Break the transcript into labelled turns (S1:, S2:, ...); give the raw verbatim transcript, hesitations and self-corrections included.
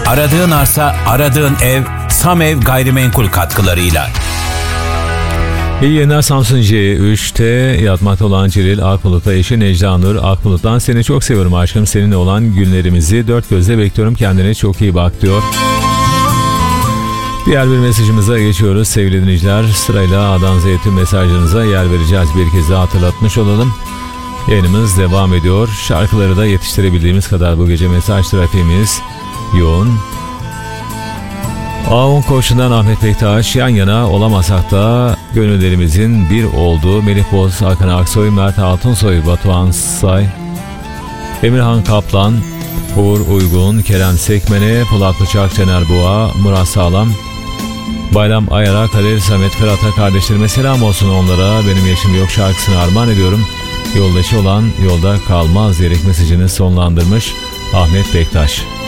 S1: Aradığın arsa, aradığın ev, Samev Gayrimenkul katkılarıyla.
S2: İyi yayınlar. Samsun C üç'te yatmakta olan Celil Akbulut'la eşi Necla Nur Akbulut'tan seni çok seviyorum aşkım, seninle olan günlerimizi dört gözle bekliyorum, kendine çok iyi bak diyor. Diğer bir mesajımıza geçiyoruz sevgili dinleyiciler. Sırayla A'dan Z'ye tüm mesajlarınıza yer vereceğiz, bir kez daha hatırlatmış olalım. Yayınımız devam ediyor. Şarkıları da yetiştirebildiğimiz kadar bu gece mesaj trafiğimiz yoğun. Ağun Koçu'ndan Ahmet Bektaş, yan yana olamasak da gönüllerimizin bir olduğu Melih Boz, Hakan Aksoy, Mert Altunsoy, Batuhan Say, Emirhan Kaplan, Uğur Uygun, Kerem Sekmene, Polat Bıçak, Cener Boğa, Murat Sağlam, Bayram Ayar'a, Kadir Samet Fırat'a kardeşlerime selam olsun onlara. Benim yaşım yok şarkısını armağan ediyorum. Yoldaşı olan yolda kalmaz diyerek mesajını sonlandırmış Ahmet Bektaş.